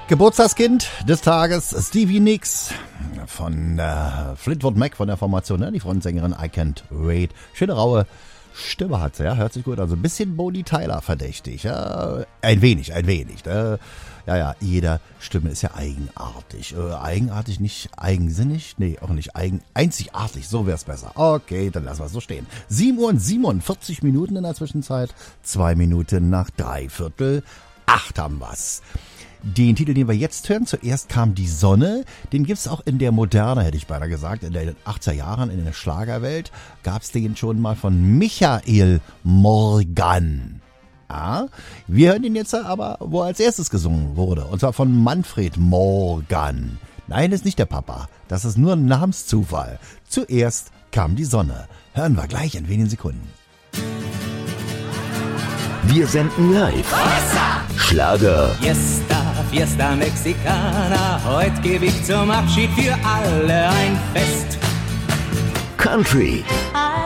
Geburtstagskind des Tages, Stevie Nicks von Fleetwood Mac, von der Formation, ne? Die Frontsängerin I Can't Wait. Schöne raue Stimme hat sie, ja, hört sich gut. Also ein bisschen Bonnie Tyler verdächtig, ja. Ein wenig. Ja, jeder Stimme ist ja eigenartig. Eigenartig, nicht eigensinnig? Nee, auch nicht einzigartig, so wär's besser. Okay, dann lassen wir es so stehen. 7:47 in der Zwischenzeit, 2 Minuten nach 7:45 haben wir's. Den Titel, den wir jetzt hören, zuerst kam die Sonne, den gibt's auch in der Moderne, hätte ich beinahe gesagt, in den 80er Jahren, in der Schlagerwelt, gab's den schon mal von Michael Morgan. Ja, wir hören ihn jetzt aber, wo als erstes gesungen wurde, und zwar von Manfred Morgan. Nein, ist nicht der Papa, das ist nur ein Namenszufall. Zuerst kam die Sonne. Hören wir gleich in wenigen Sekunden. Wir senden live. Schlager. Fiesta Mexicana, heute gebe ich zum Abschied für alle ein Fest. Country.